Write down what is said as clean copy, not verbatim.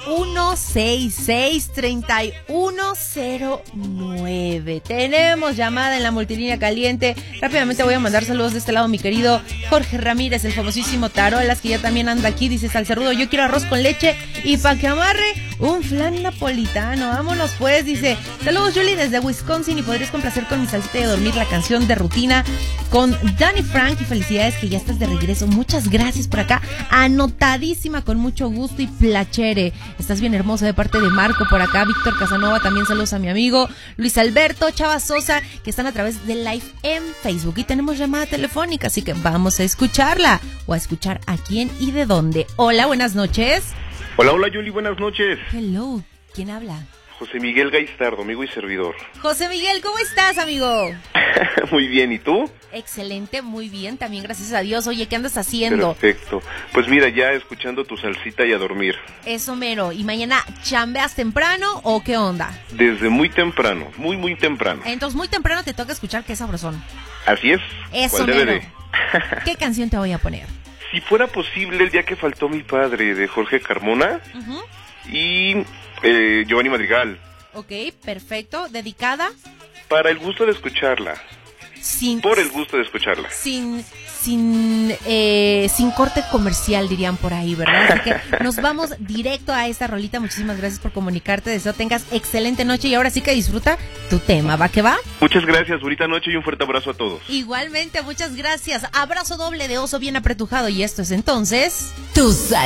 166-3109. Tenemos llamada en la multilínea caliente. Rápidamente voy a mandar saludos de este lado, mi querido Jorge Ramírez, el famosísimo Tarolas, que ya también anda aquí. Dice Salcerrudo, yo quiero arroz con leche y pa' que amarre un flan napolitano. Vámonos pues, dice, saludos Julie desde Wisconsin, y podrías complacer con mi salsita de dormir la canción de rutina con Danny Frank, y felicidades que ya estás de regreso. Muchas gracias por acá, anotadísima con mucho gusto y placere. Estás bien hermosa, de parte de Marco por acá. Víctor Casanova, también saludos a mi amigo Luis Alberto, Chava Sosa, que están a través de Live en Facebook, y tenemos llamada telefónica, así que vamos a escucharla, o a escuchar a quién y de dónde. Hola, buenas noches. Hola, hola Yuli, buenas noches. Hello, ¿quién habla? José Miguel Gaistardo, amigo y servidor. José Miguel, ¿cómo estás, amigo? Muy bien, ¿y tú? Excelente, muy bien, también gracias a Dios. Oye, ¿qué andas haciendo? Perfecto, pues mira, ya escuchando tu salsita y a dormir. Eso mero, ¿y mañana chambeas temprano o qué onda? Desde muy temprano, muy temprano. Entonces muy temprano te toca escuchar Qué Sabrosón. Así es. Eso ¿Cuál mero. DVD? ¿Qué canción te voy a poner? Si fuera posible, El día que faltó mi padre, de Jorge Carmona. Y Giovanni Madrigal. Ok, perfecto. ¿Dedicada? Para el gusto de escucharla. Por el gusto de escucharla. Sin corte comercial, dirían por ahí, ¿verdad? Así que nos vamos directo a esta rolita. Muchísimas gracias por comunicarte. Deseo tengas excelente noche, y ahora sí que disfruta tu tema. ¿Va que va? Muchas gracias, bonita noche y un fuerte abrazo a todos. Igualmente, muchas gracias. Abrazo doble de oso bien apretujado, y esto es entonces... Tu